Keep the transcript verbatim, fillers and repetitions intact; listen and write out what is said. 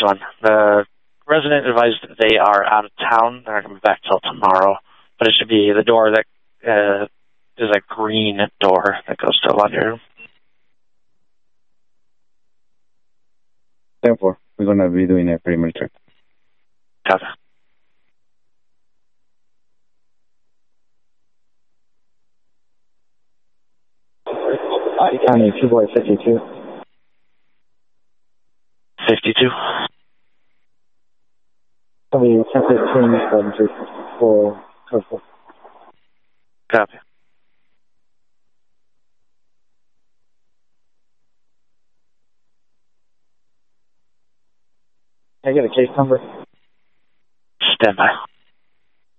Which one? The resident advised that they are out of town. They're not going to be back till tomorrow. But it should be the door that uh, is a green door that goes to the laundry room. ten four. We're going to be doing a perimeter. Copy. County two boy fifty-two. fifty-two. Copy ten fifteen from three four four. Copy. Can I get a case number? Stand by.